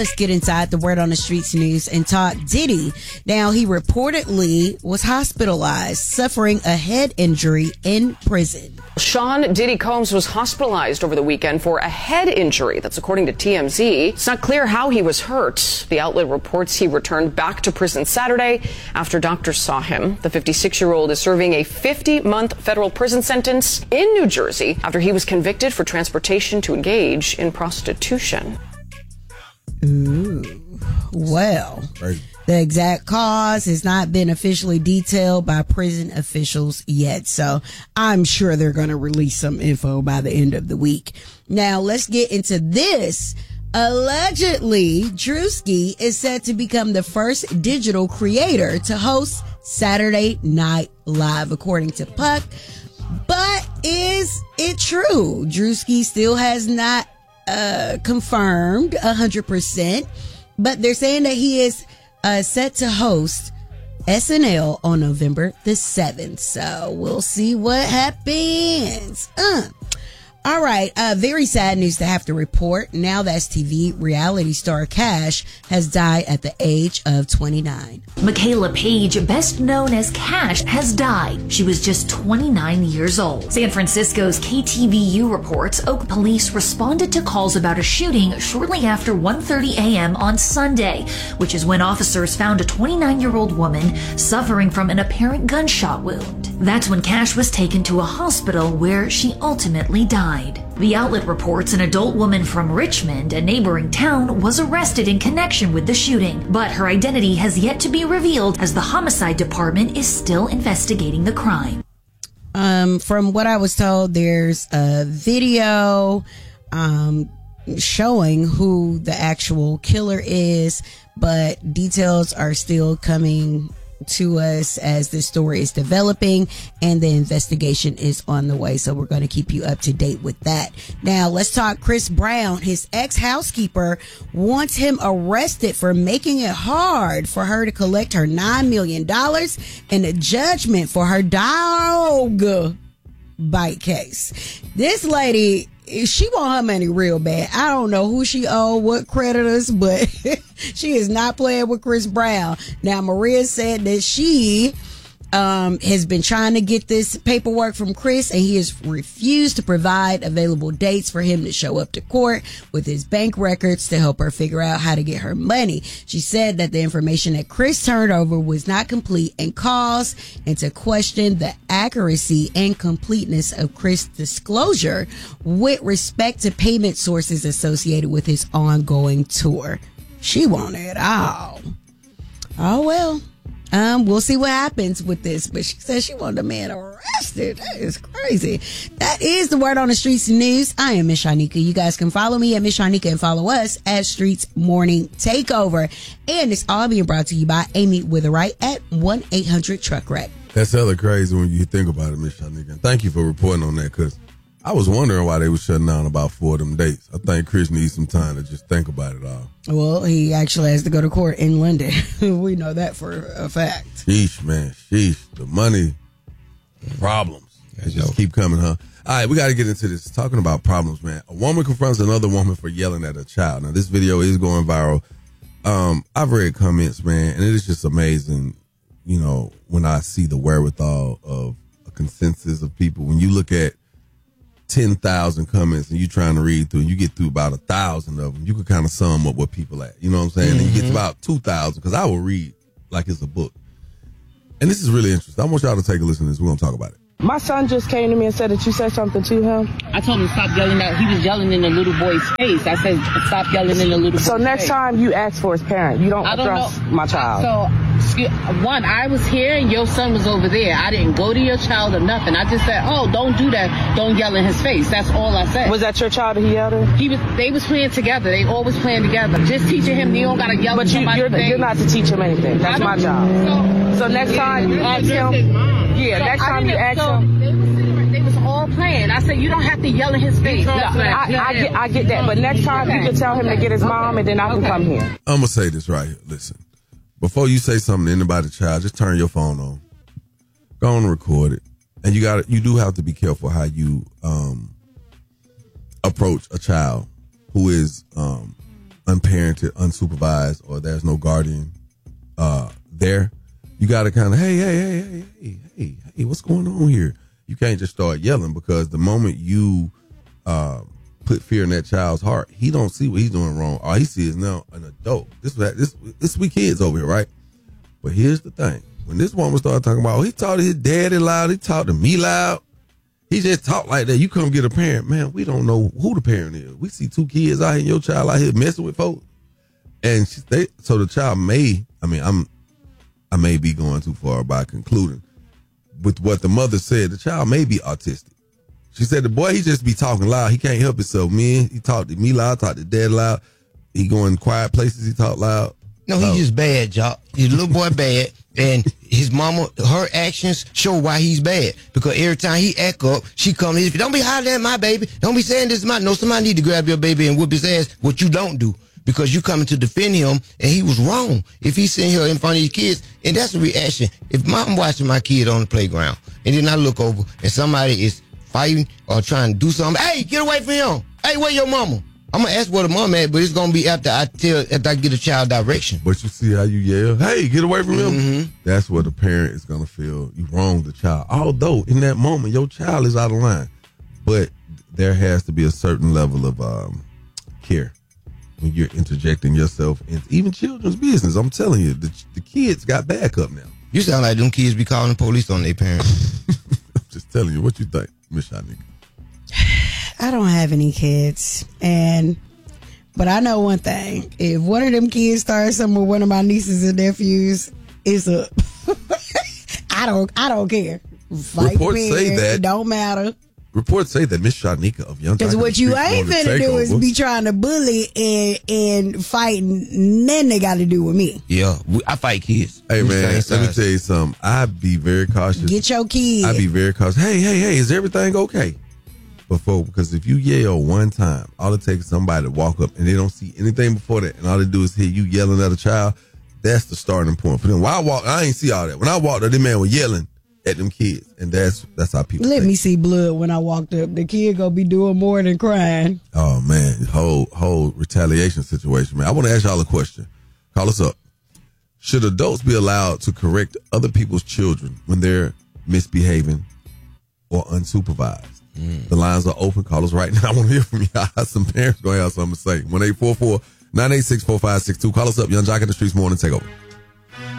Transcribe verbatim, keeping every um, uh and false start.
let's get inside the word on the streets news and talk Diddy. Now, he reportedly was hospitalized, suffering a head injury in prison. Sean Diddy Combs was hospitalized over the weekend for a head injury. That's according to T M Z. It's not clear how he was hurt. The outlet reports he returned back to prison Saturday after doctors saw him. The fifty-six-year-old is serving a fifty-month federal prison sentence in New Jersey after he was convicted for transportation to engage in prostitution. Ooh, well, Right. The exact cause has not been officially detailed by prison officials yet, so I'm sure they're going to release some info by the end of the week. Now, let's get into this. Allegedly, Drewski is set to become the first digital creator to host Saturday Night Live, according to Puck. But is it true? Drewski still has not uh, confirmed one hundred percent, but they're saying that he is uh, set to host S N L on November the seventh. So we'll see what happens. Uh. All right. Uh, very sad news to have to report. Now that's T V reality star Cash has died at the age of twenty-nine. Michaela Page, best known as Cash, has died. She was just twenty-nine years old. San Francisco's K T V U reports Oak police responded to calls about a shooting shortly after one thirty a.m. on Sunday, which is when officers found a twenty-nine-year-old woman suffering from an apparent gunshot wound. That's when Cash was taken to a hospital where she ultimately died. The outlet reports an adult woman from Richmond, a neighboring town, was arrested in connection with the shooting, but her identity has yet to be revealed as the homicide department is still investigating the crime. Um, from what I was told, there's a video um, showing who the actual killer is, but details are still coming to us as this story is developing and the investigation is on the way. So we're going to keep you up to date with that. Now let's talk Chris Brown. His ex-housekeeper wants him arrested for making it hard for her to collect her nine million dollars and a judgment for her dog bite case. This lady, she want her money real bad. I don't know who she owe, what creditors, but she is not playing with Chris Brown. Now, Maria said that she um, has been trying to get this paperwork from Chris, and he has refused to provide available dates for him to show up to court with his bank records to help her figure out how to get her money. She said that the information that Chris turned over was not complete and calls into question the accuracy and completeness of Chris' disclosure with respect to payment sources associated with his ongoing tour. She wanted it all. Oh, well. Um, we'll see what happens with this, but she says she wanted a man arrested. That is crazy. That is the word on the streets news. I am Miss Shanika. You guys can follow me at Miss Shanika and follow us at Streets Morning Takeover. And it's all being brought to you by Amy Witherite at one eight hundred truck wreck. That's hella crazy when you think about it, Miss Shanika. Thank you for reporting on that, because I was wondering why they were shutting down about four of them dates. I think Chris needs some time to just think about it all. Well, he actually has to go to court in London. We know that for a fact. Sheesh, man. Sheesh. The money problems. They just keep coming, huh? All right, we got to get into this. Talking about problems, man. A woman confronts another woman for yelling at a child. Now, this video is going viral. Um, I've read comments, man, and it is just amazing, you know, when I see the wherewithal of a consensus of people. When you look at ten thousand comments and you trying to read through and you get through about a thousand of them, you can kind of sum up what people at, you know what I'm saying? Mm-hmm. And you get to about two thousand, because I will read like it's a book. And this is really interesting. I want y'all to take a listen to this. We're going to talk about it. My son just came to me and said that you said something to him. I told him to stop yelling at, he was yelling in the little boy's face. I said, stop yelling in the little boy's face. So next time you ask for his parent, you don't, I don't address know. my child. So, excuse, one, I was here and your son was over there. I didn't go to your child or nothing. I just said, oh, don't do that. Don't yell in his face. That's all I said. Was that your child that he yelled at? He was, they was playing together. They always playing together. Just teaching him, you don't got to yell but at you, somebody's you're, face. you're not to teach him anything. That's my job. So, so next time you ask him, yeah, so next time you ask so him. They was, sitting, they was all playing. I said, you don't have to yell in his face. No, I, I, get, I get that. But next time you can tell him to get his mom and then I can come here. I'm going to say this right here. Listen, before you say something to anybody's child, just turn your phone on. Go on and record it. And you got you do have to be careful how you um, approach a child who is um, unparented, unsupervised, or there's no guardian uh, there, you got to kind of, hey, hey, hey, hey, hey, hey, hey, what's going on here? You can't just start yelling, because the moment you uh, put fear in that child's heart, he don't see what he's doing wrong. All he sees is now an adult. This this this we kids over here, right? But here's the thing. When this woman started talking about, oh, he talked to his daddy loud, he talked to me loud, he just talked like that. You come get a parent. Man, we don't know who the parent is. We see two kids out here, your child out here messing with folks. And she, they, so the child may, I mean, I'm, I may be going too far by concluding with what the mother said. The child may be autistic. She said the boy, he just be talking loud. He can't help himself. Man, he talked to me loud, talked to dad loud. He go in quiet places, he talk loud. No, he's just bad, Jock. He's a little boy bad, and his mama, her actions show why he's bad. Because every time he act up, she come in, don't be hollering at my baby. Don't be saying this is my, no, somebody need to grab your baby and whoop his ass, what you don't do. Because you coming to defend him, and he was wrong. If he's sitting here in front of your kids, and that's a reaction. If mom watching my kid on the playground, and then I look over, and somebody is fighting or trying to do something, hey, get away from him. Hey, where your mama? I'm gonna ask where the mom at, but it's gonna be after I tell, after I get a child direction. But you see how you yell, hey, get away from him? Mm-hmm. That's what the parent is gonna feel. You wronged the child. Although in that moment, your child is out of line. But there has to be a certain level of um, care when you're interjecting yourself into even children's business. I'm telling you, the, the kids got backup now. You sound like them kids be calling the police on their parents. I'm just telling you, what you think, Miss Shanika? I don't have any kids, and but I know one thing: if one of them kids starts something with one of my nieces and nephews, it's a I don't I don't care. Fight Reports me, say that it don't matter. Reports say that Miss Shanika of Young Because what you ain't finna do is be trying to bully and and fight, and then they got to do with me. Yeah, we, I fight kids. Hey man, let me tell you something. I'd be very cautious. Get your kid. I'd be very cautious. Hey, hey, hey, is everything okay? Before, because if you yell one time, all it takes is somebody to walk up and they don't see anything before that, and all they do is hear you yelling at a child. That's the starting point for them. When I walk, I ain't see all that. When I walked up, this man was yelling at them kids, and that's that's how people. Let think. me see blood when I walked up. The kid gonna be doing more than crying. Oh man, whole whole retaliation situation, man. I want to ask y'all a question. Call us up. Should adults be allowed to correct other people's children when they're misbehaving or unsupervised? Mm. The lines are open. Call us right now. I want to hear from y'all. Some parents gonna have something to say. one eight four four, nine eight six, four five six two. Call us up. Young Jock in the Streets Morning Takeover.